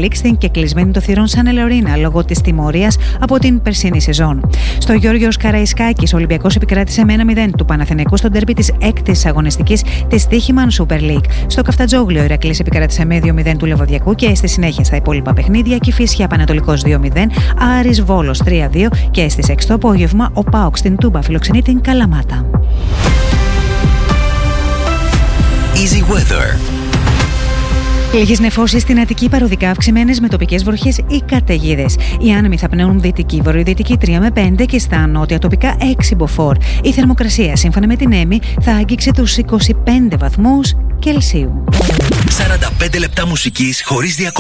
Super League στην κεκλεισμένη των θυρών Σαν Ελεωρίνα λόγω της τιμωρίας από την περσινή σεζόν. Στο Γιώργος Καραϊσκάκης, ο Ολυμπιακός επικράτησε με 1-0 του Παναθηναϊκού στο ντέρμπι της 6ης αγωνιστικής της Τύχημαν Super League. Στο Καφτατζόγλιο, ο Ηρακλής επικράτησε με 2-0 του Λεβαδιακού και στη συνέχεια στα υπόλοιπα παιχνίδια Κηφίσια Πανατολικός 2-0, Άρης Βόλος 3-2 και στις 6 το απόγευμα ο ΠΑΟΚ στην Τούμπα φιλοξενεί την Καλαμάτα. Easy Weather. Λίγες νεφώσεις στην Αττική, παροδικά αυξημένες με τοπικές βροχές ή καταιγίδες. Οι άνεμοι θα πνέουν δυτική, βορειοδυτική 3 με 5 και στα νότια τοπικά 6 μποφόρ. Η θερμοκρασία, σύμφωνα με την ΕΜΗ, θα άγγιξε τους 25 βαθμούς Κελσίου. 45 λεπτά μουσικής χωρίς διακοπές.